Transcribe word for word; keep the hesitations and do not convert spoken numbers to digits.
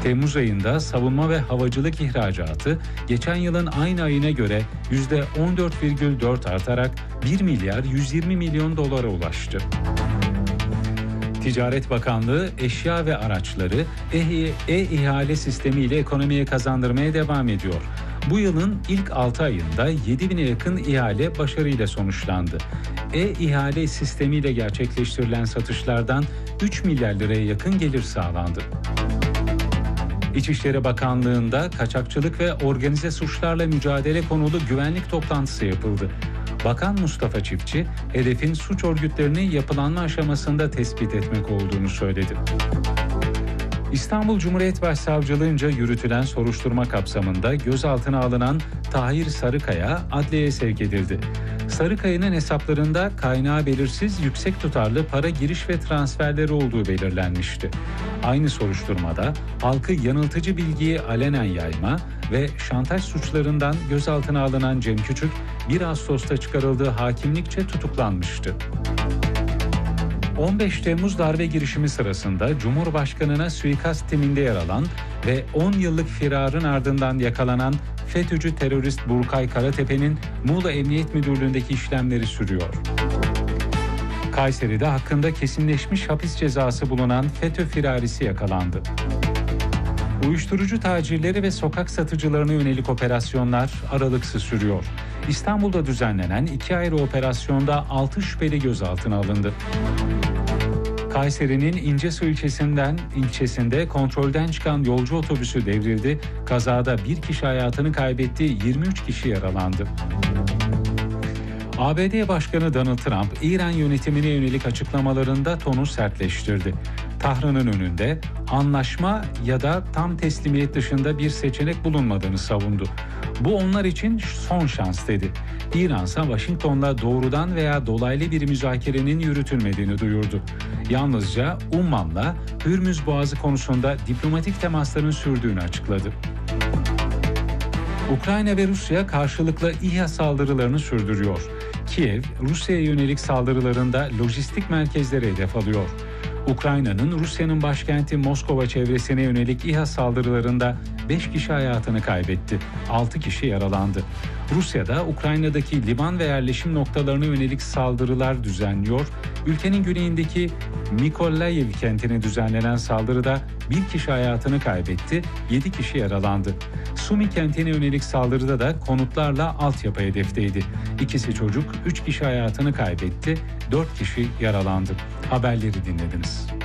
Temmuz ayında savunma ve havacılık ihracatı geçen yılın aynı ayına göre yüzde on dört virgül dört artarak bir milyar yüz yirmi milyon dolara ulaştı. Ticaret Bakanlığı eşya ve araçları e-ihale sistemiyle ekonomiye kazandırmaya devam ediyor. Bu yılın ilk altı ayında yedi bine yakın ihale başarıyla sonuçlandı. E-ihale sistemiyle gerçekleştirilen satışlardan üç milyar liraya yakın gelir sağlandı. İçişleri Bakanlığı'nda kaçakçılık ve organize suçlarla mücadele konulu güvenlik toplantısı yapıldı. Bakan Mustafa Çiftçi, hedefin suç örgütlerini yapılanma aşamasında tespit etmek olduğunu söyledi. İstanbul Cumhuriyet Başsavcılığınca yürütülen soruşturma kapsamında gözaltına alınan Tahir Sarıkaya adliyeye sevk edildi. Sarıkaya'nın hesaplarında kaynağı belirsiz yüksek tutarlı para giriş ve transferleri olduğu belirlenmişti. Aynı soruşturmada halkı yanıltıcı bilgiyi alenen yayma ve şantaj suçlarından gözaltına alınan Cem Küçük bir Ağustos'ta çıkarıldığı hakimlikçe tutuklanmıştı. on beş Temmuz darbe girişimi sırasında Cumhurbaşkanı'na suikast timinde yer alan ve on yıllık firarın ardından yakalanan FETÖ'cü terörist Burkay Karatepe'nin Muğla Emniyet Müdürlüğü'ndeki işlemleri sürüyor. Kayseri'de hakkında kesinleşmiş hapis cezası bulunan FETÖ firarisi yakalandı. Uyuşturucu tacirleri ve sokak satıcılarına yönelik operasyonlar aralıksız sürüyor. İstanbul'da düzenlenen iki ayrı operasyonda altı şüpheli gözaltına alındı. Kayseri'nin İncesu ilçesinden ilçesinde kontrolden çıkan yolcu otobüsü devrildi. Kazada bir kişi hayatını kaybetti, yirmi üç kişi yaralandı. A B D Başkanı Donald Trump, İran yönetimine yönelik açıklamalarında tonu sertleştirdi. Tahran'ın önünde anlaşma ya da tam teslimiyet dışında bir seçenek bulunmadığını savundu. Bu onlar için son şans dedi. İran ise Washington'la doğrudan veya dolaylı bir müzakerenin yürütülmediğini duyurdu. Yalnızca Umman'la Hürmüz Boğazı konusunda diplomatik temasların sürdüğünü açıkladı. Ukrayna ve Rusya karşılıklı İHA saldırılarını sürdürüyor. Kiev, Rusya'ya yönelik saldırılarında lojistik merkezleri hedef alıyor. Ukrayna'nın Rusya'nın başkenti Moskova çevresine yönelik İHA saldırılarında beş kişi hayatını kaybetti, altı kişi yaralandı. Rusya da Ukrayna'daki liman ve yerleşim noktalarına yönelik saldırılar düzenliyor. Ülkenin güneyindeki Mykolaiv kentine düzenlenen saldırıda bir kişi hayatını kaybetti, yedi kişi yaralandı. Sumi kentine yönelik saldırıda da konutlarla altyapı hedefteydi. İkisi çocuk, üç kişi hayatını kaybetti, dört kişi yaralandı. Haberleri dinlediniz.